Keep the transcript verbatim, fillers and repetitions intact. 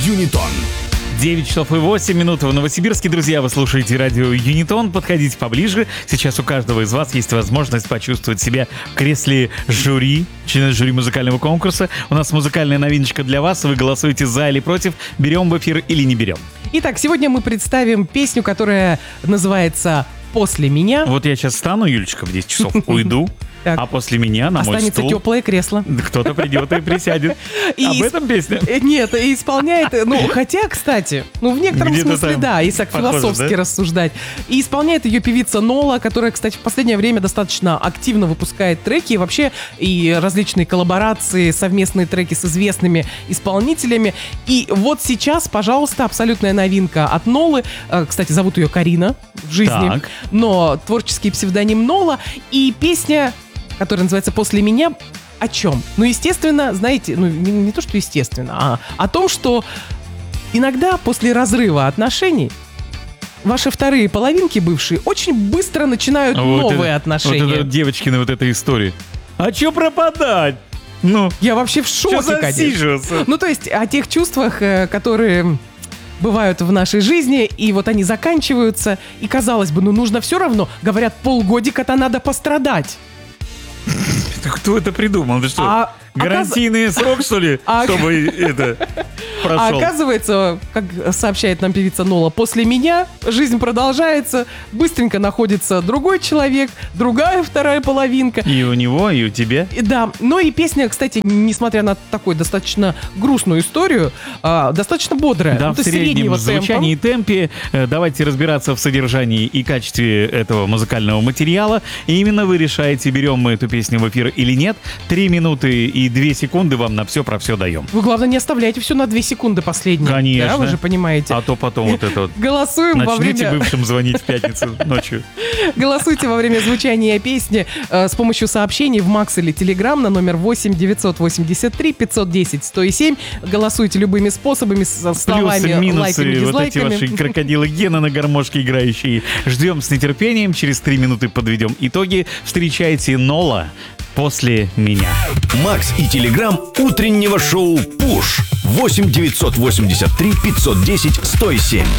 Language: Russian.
Юнитон. девять часов и восемь минут в Новосибирске. Друзья, вы слушаете радио Юнитон. Подходите поближе. Сейчас у каждого из вас есть возможность почувствовать себя в кресле жюри, члена жюри музыкального конкурса. У нас музыкальная новиночка для вас. Вы голосуете за или против. Берем в эфир или не берем. Итак, сегодня мы представим песню, которая называется «После меня». Вот я сейчас встану, Юлечка, в десять часов уйду. Так. А после меня на мой Останется стул теплое кресло. кто-то придет и присядет. И Об исп- этом песня? Нет, и исполняет, ну, хотя, кстати, ну, в некотором Где-то смысле, там да, если так похоже, философски да? рассуждать. И исполняет ее певица Нола, которая, кстати, в последнее время достаточно активно выпускает треки, и вообще и различные коллаборации, совместные треки с известными исполнителями. И вот сейчас, пожалуйста, абсолютная новинка от Нолы. Э, Кстати, зовут ее Карина в жизни, Так. но творческий псевдоним Нола. И песня, которая называется «После меня», о чем? Ну, естественно, знаете, ну, не, не то, что естественно, а о том, что иногда после разрыва отношений ваши вторые половинки бывшие очень быстро начинают Вот новые это- отношения. Вот это девочкина вот эта история. А чё пропадать? Ну, Я вообще в чё шоке, конечно. засиживаться? Ну, то есть о тех чувствах, э, которые бывают в нашей жизни, и вот они заканчиваются, и, казалось бы, ну, нужно все равно, говорят, полгодика-то надо пострадать. Это кто это придумал? Ты что, А гарантийный срок, что ли, А- чтобы это А прошел? оказывается, как сообщает нам певица Нола, после меня жизнь продолжается, быстренько находится другой человек, другая вторая половинка. И у него, и у тебя. И да, ну и песня, кстати, несмотря на такую достаточно грустную историю, а, достаточно бодрая. Да, Ну, в то есть среднем среднего темпа. звучании и темпе. Э, Давайте разбираться в содержании и качестве этого музыкального материала. И именно вы решаете, берем мы эту песню в эфир или нет. Три минуты и две секунды вам на все про все даем. Вы, главное, не оставляйте все на две секунды последние. Конечно. Да, вы же понимаете. А то потом вот это вот. Голосуем во Начнете время... бывшим звонить в пятницу ночью. Голосуйте во время звучания песни э, с помощью сообщений в Макс или Телеграм на номер восемь девятьсот восемьдесят три пятьсот десять сто семь. Голосуйте любыми способами, со словами, Плюсы, минусы, лайками, вот эти дизлайками. ваши крокодилы Гена на гармошке играющие. Ждем с нетерпением. Через три минуты подведем итоги. Встречайте Нола после меня. Макс и Телеграм утреннего шоу «Пуш». восемь девятьсот восемьдесят три пятьсот десять сто семь.